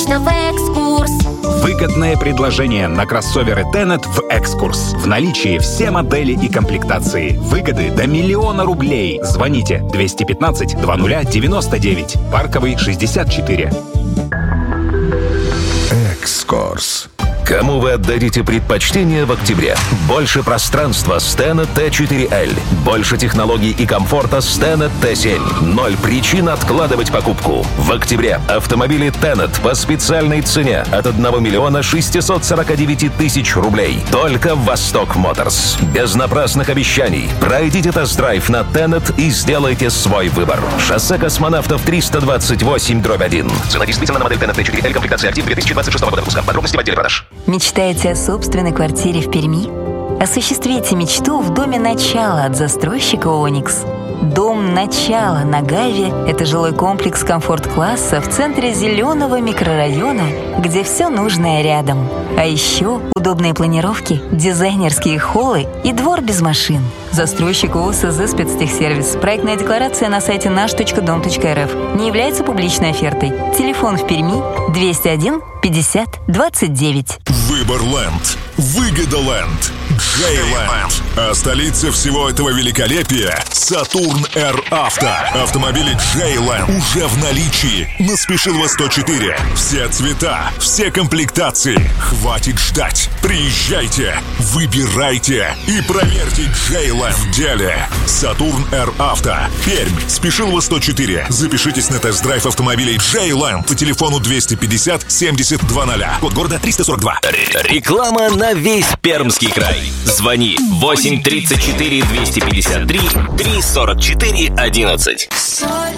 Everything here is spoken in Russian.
точно в экскурс. Выгодное предложение на кроссоверы Tenet в экскурс. В наличии все модели и комплектации. Выгоды до 1 000 000 рублей. Звоните 215 2099. Парковый 64. Экскурс. Кому вы отдадите предпочтение в октябре? Больше пространства с Tenet T4L. Больше технологий и комфорта с Tenet T7. 0 причин откладывать покупку. В октябре автомобили Tenet по специальной цене от 1 649 000 рублей. Только в Восток Моторс. Без напрасных обещаний. Пройдите тест-драйв на Tenet и сделайте свой выбор. Шоссе Космонавтов 328/1. Цена действительно на модель Tenet T4L, комплектация «Актив» 2026 года выпуска. Подробности в отделе продаж. Мечтаете о собственной квартире в Перми? Осуществите мечту в доме «Начало» от застройщика «Оникс». Дом «Начало» на Гайве – это жилой комплекс комфорт-класса в центре зеленого микрорайона, где все нужное рядом. А еще удобные планировки, дизайнерские холлы и двор без машин. Застройщик ОСЗ «Спецтехсервис». Проектная декларация на сайте наш.дом.рф. Не является публичной офертой. Телефон в Перми 201 50 29. Выборленд. Выгодоленд. Джейленд. А столица всего этого великолепия — Сатурн Р Авто. Автомобили Джейленд уже в наличии на Спешилова 104. Все цвета, все комплектации. Хватит ждать. Приезжайте, выбирайте и проверьте Джейленд в деле. Сатурн Р Авто. Пермь. Спешилова 104. Запишитесь на тест-драйв автомобилей Джейленд по телефону 250 70 20. Код города 342. Реклама на весь Пермский край. Звони 8 34 253 344 11.